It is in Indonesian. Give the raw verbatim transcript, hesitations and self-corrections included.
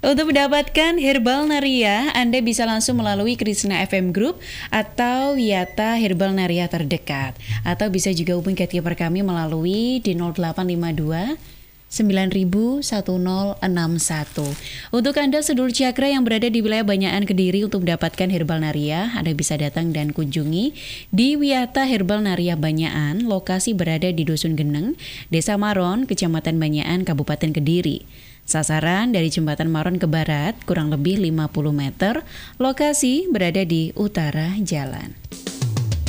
Untuk mendapatkan Herbal Naria, Anda bisa langsung melalui Krishna F M Group atau Yata Herbal Naria terdekat. Atau bisa juga hubungi keeper kami melalui di nol delapan lima dua sembilan nol satu nol enam satu. Untuk Anda sedulur cakra yang berada di wilayah Banyakan Kediri untuk mendapatkan Herbal Naria, Anda bisa datang dan kunjungi di Wiyata Herbal Naria Banyakan. Lokasi berada di Dusun Geneng, Desa Maron, Kecamatan Banyakan, Kabupaten Kediri. Sasaran dari Jembatan Maron ke barat kurang lebih lima puluh meter. Lokasi berada di utara jalan.